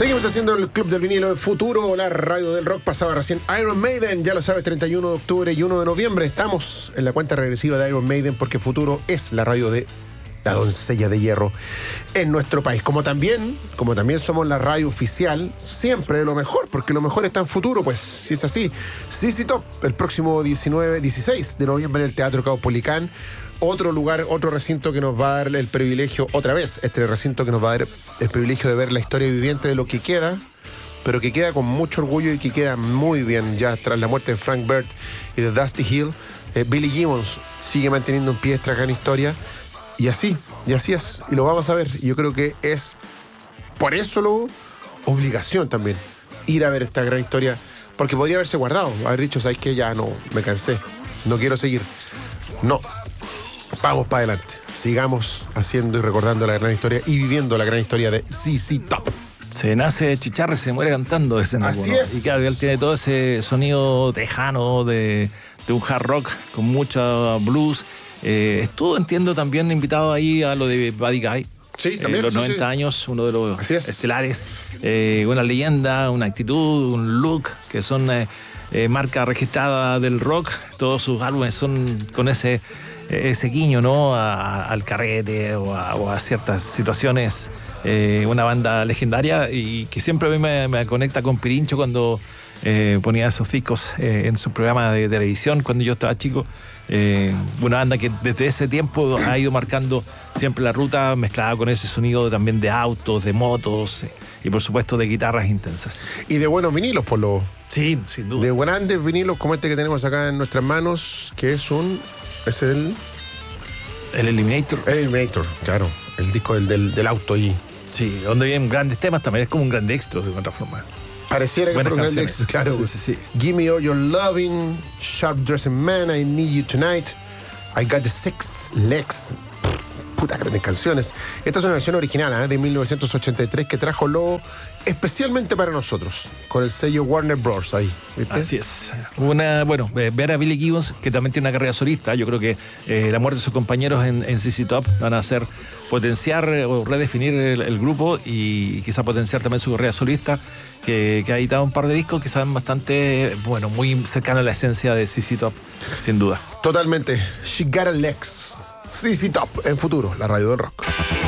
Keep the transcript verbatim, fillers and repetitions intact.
Seguimos haciendo el Club del Vinilo en Futuro, la radio del rock. Pasaba recién Iron Maiden, ya lo sabes, treinta y uno de octubre y uno de noviembre. Estamos en la cuenta regresiva de Iron Maiden porque Futuro es la radio de la doncella de hierro en nuestro país. Como también, como también somos la radio oficial siempre de lo mejor, porque lo mejor está en Futuro, pues si es así. Z Z Top, el próximo diecinueve, dieciséis de noviembre en el Teatro Caupolicán. Otro lugar, otro recinto que nos va a dar el privilegio, otra vez, este recinto que nos va a dar el privilegio de ver la historia viviente de lo que queda, pero que queda con mucho orgullo y que queda muy bien ya tras la muerte de Frank Bird y de Dusty Hill. Eh, Billy Gibbons sigue manteniendo en pie esta gran historia y así, y así es, y lo vamos a ver. Y yo creo que es por eso lo obligación también ir a ver esta gran historia, porque podría haberse guardado, haber dicho, ¿sabes qué? Ya no, me cansé, no quiero seguir. No. Vamos para adelante. Sigamos haciendo y recordando la gran historia y viviendo la gran historia de Z Z Top. Se nace chicharra y se muere cantando ese en Así alguno. es. Y claro, él tiene todo ese sonido tejano de, de un hard rock con mucha blues. Eh, estuvo, entiendo, también invitado ahí a lo de Buddy Guy. Sí, también. Eh, los sí, noventa sí. años, uno de los Así es. estelares. Eh, una leyenda, una actitud, un look que son eh, eh, marca registrada del rock. Todos sus álbumes son con ese... ese guiño, ¿no? A, al carrete o a, o a ciertas situaciones. Eh, una banda legendaria y que siempre a mí me, me conecta con Pirincho cuando eh, ponía esos discos eh, en su programa de, de televisión cuando yo estaba chico. Eh, una banda que desde ese tiempo ha ido marcando siempre la ruta, mezclada con ese sonido también de autos, de motos eh, y por supuesto de guitarras intensas. Y de buenos vinilos, por lo... Sí, sin duda. De grandes vinilos como este que tenemos acá en nuestras manos, que es un... Es el... El Eliminator. El Eliminator, claro. El disco del, del, del auto y... Sí, donde vienen grandes temas también. Es como un gran extra de otra forma. Pareciera que Buenas fuera un gran canciones. éxito, claro. Sí, sí, sí. Give me all your loving, sharp dressing man, I need you tonight. I got the six legs. Puta, grandes canciones. Esta es una versión original ¿eh? de mil novecientos ochenta y tres que trajo Lobo especialmente para nosotros, con el sello Warner Bros. Ahí, ¿viste? Así es. Una, bueno, eh, ver a Billy Gibbons, que también tiene una carrera solista. Yo creo que eh, la muerte de sus compañeros en, en Z Z Top van a hacer potenciar eh, o redefinir el, el grupo y quizá potenciar también su carrera solista, que, que ha editado un par de discos que saben bastante, bueno, muy cercano a la esencia de Z Z Top, sin duda. Totalmente. She got a legs. Z Z Top en Futuro, la radio del rock.